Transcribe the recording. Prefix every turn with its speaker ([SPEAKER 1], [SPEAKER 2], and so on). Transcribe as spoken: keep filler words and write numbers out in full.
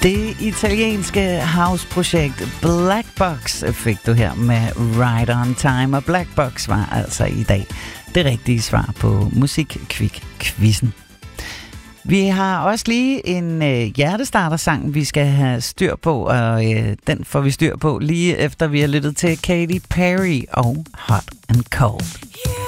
[SPEAKER 1] Det italienske house-projekt Black Box fik du her med Right on Time, og Black Box var altså i dag det rigtige svar på Musikkvik-quizzen. Vi har også lige en øh, hjertestarter-sang, vi skal have styr på, og øh, den får vi styr på lige efter vi har lyttet til Katy Perry og Hot and Cold. Yeah.